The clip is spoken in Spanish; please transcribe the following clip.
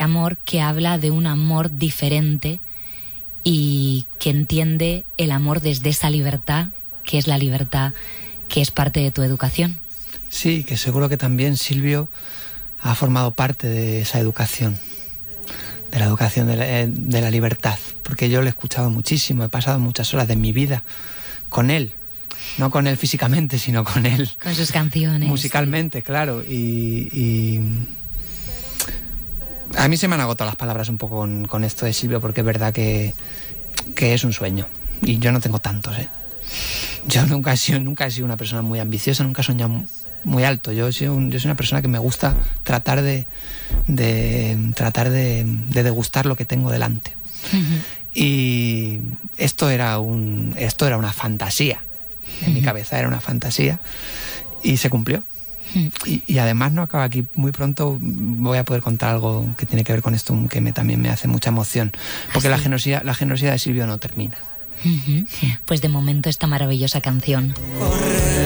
amor que habla de un amor diferente y que entiende el amor desde esa libertad, que es la libertad que es parte de tu educación. Sí, que seguro que también Silvio ha formado parte de esa educación, de la educación de la libertad, porque yo lo he escuchado muchísimo, he pasado muchas horas de mi vida con él, no con él físicamente, sino con él. Con sus canciones. Musicalmente, sí. Claro, y a mí se me han agotado las palabras un poco con esto de Silvio, porque es verdad que es un sueño, y yo no tengo tantos, ¿eh? Yo nunca he sido una persona muy ambiciosa, nunca he soñado muy alto. Yo soy una persona que me gusta tratar de degustar lo que tengo delante. Uh-huh. Y esto era una fantasía. En mi cabeza era una fantasía y se cumplió. Y además no acaba aquí. Muy pronto voy a poder contar algo que tiene que ver con esto, que también me hace mucha emoción, porque la generosidad de Silvio no termina. Pues de momento esta maravillosa canción.